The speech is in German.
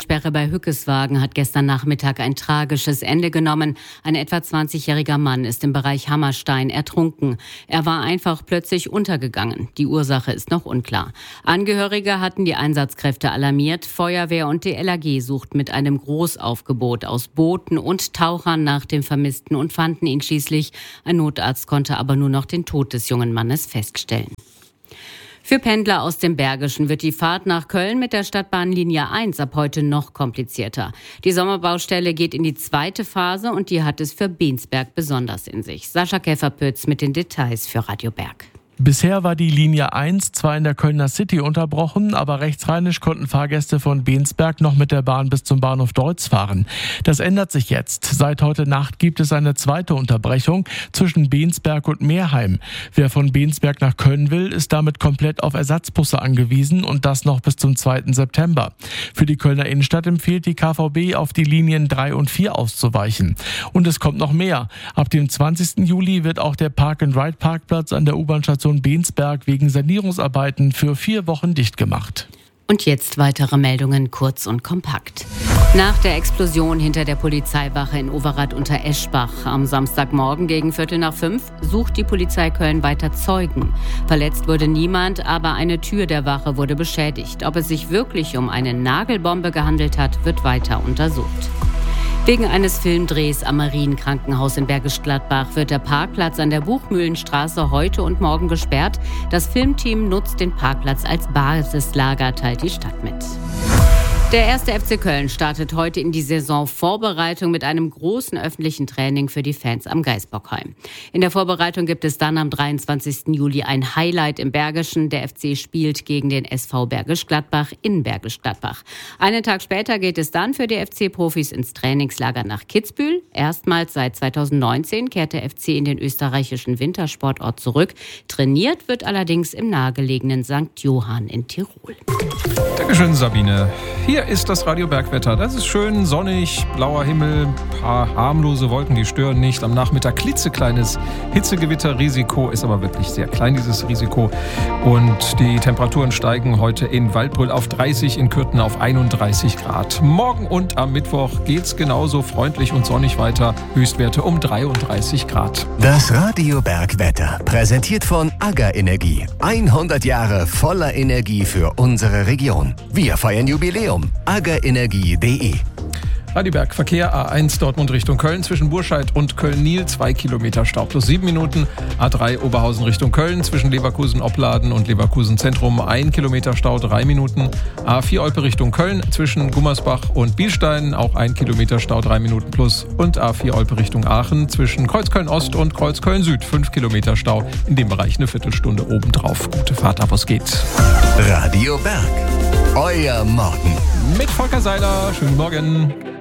Ausgangssperre bei Hückeswagen hat gestern Nachmittag ein tragisches Ende genommen. Ein etwa 20-jähriger Mann ist im Bereich Hammerstein ertrunken. Er war einfach plötzlich untergegangen. Die Ursache ist noch unklar. Angehörige hatten die Einsatzkräfte alarmiert. Feuerwehr und die LAG suchten mit einem Großaufgebot aus Booten und Tauchern nach dem Vermissten und fanden ihn schließlich. Ein Notarzt konnte aber nur noch den Tod des jungen Mannes feststellen. Für Pendler aus dem Bergischen wird die Fahrt nach Köln mit der Stadtbahnlinie 1 ab heute noch komplizierter. Die Sommerbaustelle geht in die zweite Phase und die hat es für Bensberg besonders in sich. Sascha Käferpütz mit den Details für Radio Berg. Bisher war die Linie 1 zwar in der Kölner City unterbrochen, aber rechtsrheinisch konnten Fahrgäste von Bensberg noch mit der Bahn bis zum Bahnhof Deutz fahren. Das ändert sich jetzt. Seit heute Nacht gibt es eine zweite Unterbrechung zwischen Bensberg und Meerheim. Wer von Bensberg nach Köln will, ist damit komplett auf Ersatzbusse angewiesen und das noch bis zum 2. September. Für die Kölner Innenstadt empfiehlt die KVB, auf die Linien 3 und 4 auszuweichen. Und es kommt noch mehr. Ab dem 20. Juli wird auch der Park-and-Ride-Parkplatz an der U-Bahn-Station Bensberg wegen Sanierungsarbeiten für 4 Wochen dicht gemacht. Und jetzt weitere Meldungen kurz und kompakt. Nach der Explosion hinter der Polizeiwache in Overath unter Eschbach am Samstagmorgen gegen 4:45 sucht die Polizei Köln weiter Zeugen. Verletzt wurde niemand, aber eine Tür der Wache wurde beschädigt. Ob es sich wirklich um eine Nagelbombe gehandelt hat, wird weiter untersucht. Wegen eines Filmdrehs am Marienkrankenhaus in Bergisch Gladbach wird der Parkplatz an der Buchmühlenstraße heute und morgen gesperrt. Das Filmteam nutzt den Parkplatz als Basislager, teilt die Stadt mit. Der 1. FC Köln startet heute in die Saisonvorbereitung mit einem großen öffentlichen Training für die Fans am Gaisbockheim. In der Vorbereitung gibt es dann am 23. Juli ein Highlight im Bergischen. Der FC spielt gegen den SV Bergisch Gladbach in Bergisch Gladbach. Einen Tag später geht es dann für die FC-Profis ins Trainingslager nach Kitzbühel. Erstmals seit 2019 kehrt der FC in den österreichischen Wintersportort zurück. Trainiert wird allerdings im nahegelegenen St. Johann in Tirol. Dankeschön, Sabine. Hier ist das Radio Bergwetter. Das ist schön sonnig, blauer Himmel, ein paar harmlose Wolken, die stören nicht. Am Nachmittag klitzekleines Hitzegewitterrisiko, ist aber wirklich sehr klein, dieses Risiko. Und die Temperaturen steigen heute in Waldbröl auf 30, in Kürten auf 31 Grad. Morgen und am Mittwoch geht's genauso freundlich und sonnig weiter. Höchstwerte um 33 Grad. Das Radio Bergwetter, präsentiert von AGA Energie. 100 Jahre voller Energie für unsere Region. Wir feiern Jubiläum. agaenergie.de. Radio Berg, Verkehr A1 Dortmund Richtung Köln zwischen Burscheid und Köln-Niel 2 Kilometer Stau plus 7 Minuten. A3 Oberhausen Richtung Köln zwischen Leverkusen-Opladen und Leverkusen-Zentrum 1 Kilometer Stau 3 Minuten. A4 Olpe Richtung Köln zwischen Gummersbach und Bielstein auch 1 Kilometer Stau 3 Minuten plus. Und A4 Olpe Richtung Aachen zwischen Kreuzköln-Ost und Kreuzköln-Süd 5 Kilometer Stau. In dem Bereich eine Viertelstunde obendrauf. Gute Fahrt, ab es geht. Radio Berg, euer Morgen. Mit Volker Seiler, schönen Morgen.